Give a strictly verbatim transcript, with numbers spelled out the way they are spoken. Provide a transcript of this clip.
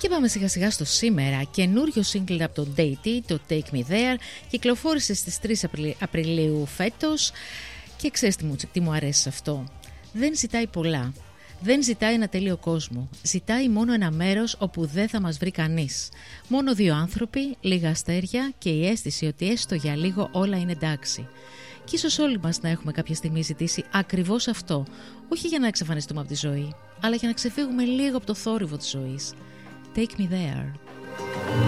πάμε σιγά σιγά στο σήμερα. Καινούριο single από τον Deity, το Take Me There, κυκλοφόρησε στις τρεις Απριλίου φέτος και ξέρεις τι μου, τι μου αρέσει σε αυτό. Δεν ζητάει πολλά. Δεν ζητάει ένα τέλειο κόσμο. Ζητάει μόνο ένα μέρος όπου δεν θα μας βρει κανείς. Μόνο δύο άνθρωποι, λίγα αστέρια και η αίσθηση ότι έστω για λίγο όλα είναι εντάξει. Και ίσως όλοι μας να έχουμε κάποια στιγμή ζητήσει ακριβώς αυτό. Όχι για να εξαφανιστούμε από τη ζωή, αλλά για να ξεφύγουμε λίγο από το θόρυβο της ζωής. Take me there.